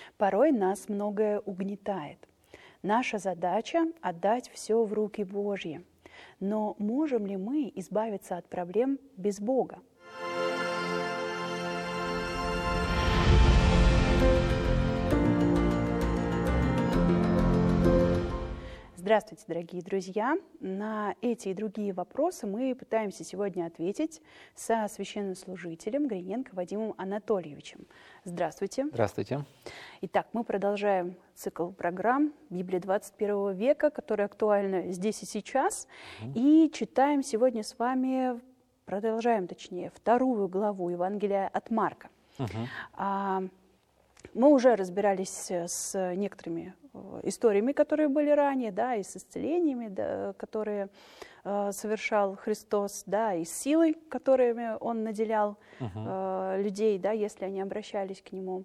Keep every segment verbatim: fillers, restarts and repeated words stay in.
Порой нас многое угнетает. Наша задача – отдать все в руки Божьи. Но можем ли мы избавиться от проблем без Бога? Здравствуйте, дорогие друзья! На эти и другие вопросы мы пытаемся сегодня ответить со священнослужителем Гриненко Вадимом Анатольевичем. Здравствуйте! Здравствуйте! Итак, мы продолжаем цикл программ «Библия двадцать первого века», которая актуальна здесь и сейчас. Mm-hmm. И читаем сегодня с вами, продолжаем точнее, вторую главу Евангелия от Марка. Mm-hmm. А, мы уже разбирались с некоторыми историями, которые были ранее, да, и с исцелениями, да, которые э, совершал Христос, да, и с силой, которыми Он наделял uh-huh. э, людей, да, если они обращались к Нему.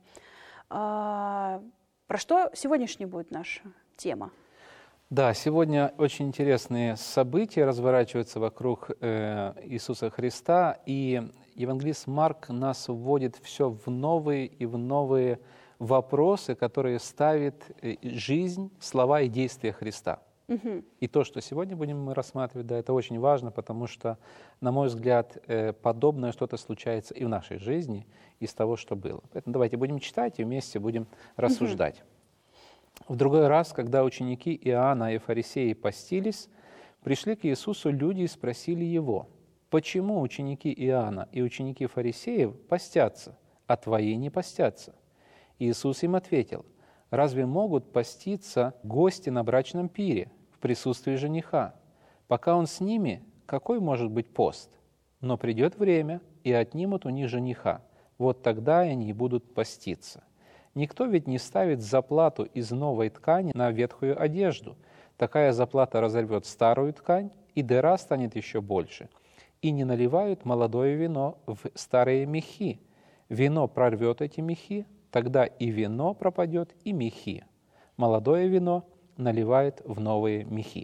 А, про что сегодняшняя будет наша тема? Да, сегодня очень интересные события разворачиваются вокруг э, Иисуса Христа, и евангелист Марк нас вводит все в новые и в новые вопросы, которые ставят жизнь, слова и действия Христа. Угу. И то, что сегодня будем мы рассматривать, да, это очень важно, потому что, на мой взгляд, подобное что-то случается и в нашей жизни из того, что было. Поэтому давайте будем читать и вместе будем рассуждать. Угу. В другой раз, когда ученики Иоанна и фарисеи постились, пришли к Иисусу люди и спросили Его: «Почему ученики Иоанна и ученики фарисеев постятся, а твои не постятся?» Иисус им ответил: «Разве могут поститься гости на брачном пире в присутствии жениха? Пока он с ними, какой может быть пост? Но придет время, и отнимут у них жениха. Вот тогда они и будут поститься. Никто ведь не ставит заплату из новой ткани на ветхую одежду. Такая заплата разорвет старую ткань, и дыра станет еще больше. И не наливают молодое вино в старые мехи. Вино прорвет эти мехи, тогда и вино пропадет, и мехи. Молодое вино наливает в новые мехи».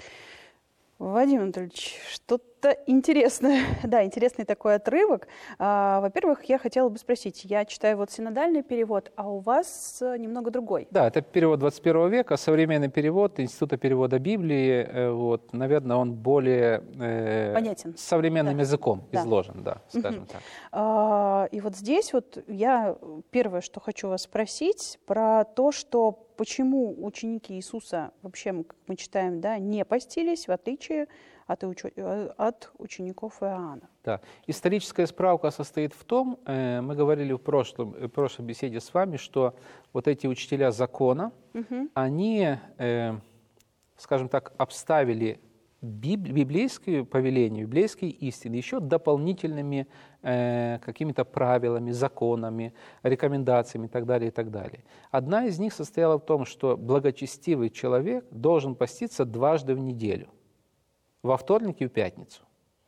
Вадим Анатольевич, что-то интересное. Да, интересный такой отрывок. А, во-первых, я хотела бы спросить, я читаю вот синодальный перевод, а у вас немного другой. Да, это перевод двадцать первого века, современный перевод Института перевода Библии. Вот, наверное, он более э, понятен, современным да. языком да. изложен, да, скажем угу. так. А, и вот здесь вот я первое, что хочу вас спросить, про то, что почему ученики Иисуса, вообще, как мы читаем, да, не постились, в отличие от, уч... от учеников Иоанна. Да. Историческая справка состоит в том, э, мы говорили в, прошлом, в прошлой беседе с вами, что вот эти учителя закона, угу. они, э, скажем так, обставили биб... библейское повеление, библейские истины еще дополнительными э, какими-то правилами, законами, рекомендациями и так далее, и так далее. Одна из них состояла в том, что благочестивый человек должен поститься дважды в неделю. Во вторник и в пятницу.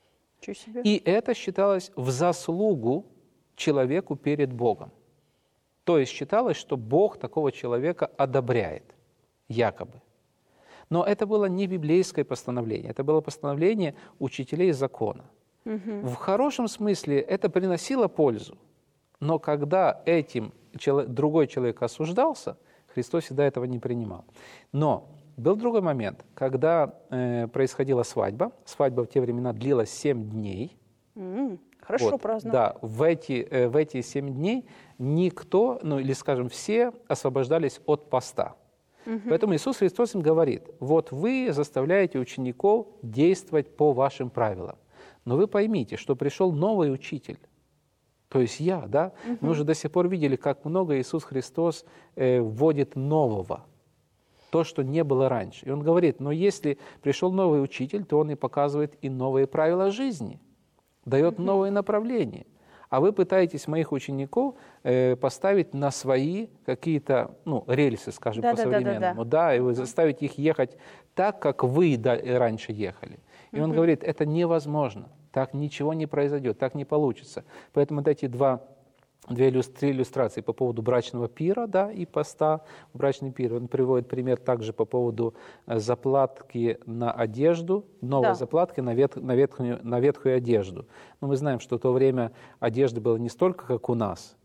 И это считалось в заслугу человеку перед Богом. То есть считалось, что Бог такого человека одобряет, якобы. Но это было не библейское постановление, это было постановление учителей закона. Угу. В хорошем смысле это приносило пользу, но когда этим другой человек осуждался, Христос всегда этого не принимал. Но был другой момент, когда э, происходила свадьба. Свадьба в те времена длилась семь дней. Mm, хорошо вот, праздновали. Да, в эти, э, в эти семь дней никто, ну или, скажем, все освобождались от поста. Mm-hmm. Поэтому Иисус Христос им говорит: вот вы заставляете учеников действовать по вашим правилам. Но вы поймите, что пришел новый учитель. То есть я, да? Mm-hmm. Мы уже до сих пор видели, как много Иисус Христос э, вводит нового. То, что не было раньше. И он говорит: но если пришел новый учитель, то он и показывает и новые правила жизни, дает mm-hmm. новые направления. А вы пытаетесь моих учеников э, поставить на свои какие-то, ну, рельсы, скажем, да, по-современному, да, да, да. да, и вы заставите их ехать так, как вы раньше ехали. И mm-hmm. он говорит: это невозможно, так ничего не произойдет, так не получится. Поэтому вот эти два Две иллюстрации, иллюстрации по поводу брачного пира, да, и поста в брачный пир. Он приводит пример также по поводу заплатки на одежду, новой да. заплатки на, вет, на, ветхую, на ветхую одежду. Но мы знаем, что в то время одежды было не столько, как у нас.